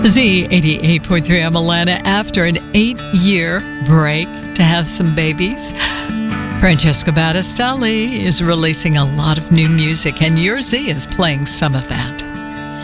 Z88.3, I'm Alana. After an 8-year break to have some babies, Francesca Battistelli is releasing a lot of new music, and Your Z is playing some of that.